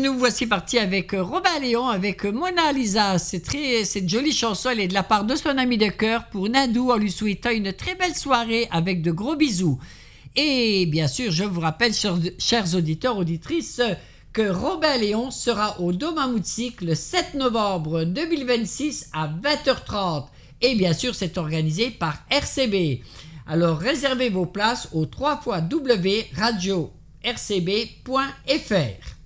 nous voici partis avec Robin Léon, avec Mona Lisa. Cette jolie chanson, elle est de la part de son ami de cœur pour Nadou, en lui souhaitant une très belle soirée avec de gros bisous. Et bien sûr, je vous rappelle, chers auditeurs, auditrices, que Robin Léon sera au Dôme à Moutssic le 7 novembre 2026 à 20h30. Et bien sûr, c'est organisé par RCB. Alors, réservez vos places au www.radio-rcb.fr.